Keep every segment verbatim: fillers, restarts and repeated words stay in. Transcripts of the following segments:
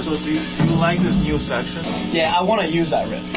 So do you, do you like this new section? Yeah, I want to use that riff.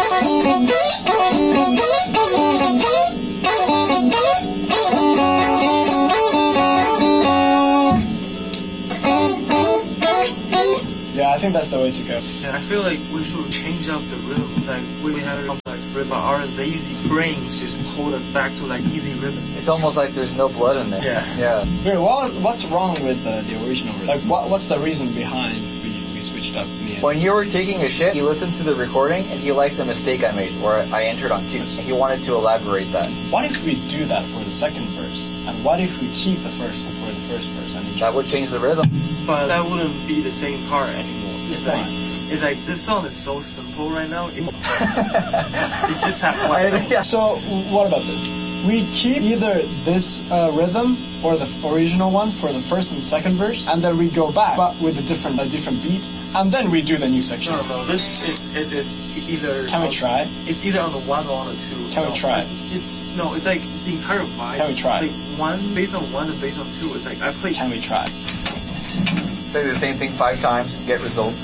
Yeah, I think that's the way to go. And I feel like we should change up the rhythms. Like we have a complex rhythm, but our lazy brains just hold us back to like easy rhythms. It's almost like there's no blood in there. Yeah. Yeah. Wait, what, what's wrong with the, the original rhythm? Like, what, what's the reason behind we, we switched up in the end? When you were taking a shit, he listened to the recording and he liked the mistake I made, where I entered on two. And he wanted to elaborate that. What if we do that for the second verse? And what if we keep the first one for the first verse? And That would change the rhythm. But that wouldn't be the same part anymore. It's It's like, fine. it's like this song is so simple right now. It, it just has one I- note. yeah. So, what about this? We keep either this uh, rhythm or the original one for the first and second verse, and then we go back, but with a different a different beat, and then we do the new section. No, no, this it's it is either. Can we on- try? It's either on the one or on the two. Can we No, try? It's no, it's like the entire vibe. Can we try? Like one based on one and based on two. It's like I play. Can we try? Say the same thing five times, get results.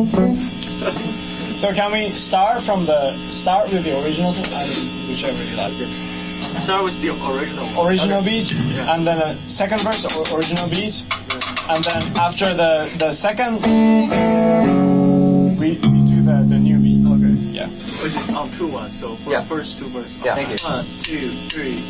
So can we start from the start with the original thing, and whichever you like? Start with the original. Original Okay. beat, Yeah. and then a second verse or original beat, and then after the the second, we, we do the, the new beat. Okay. Yeah. Which is on two one. So for Yeah. the first two verses. Yeah. Thank you. One, two, three.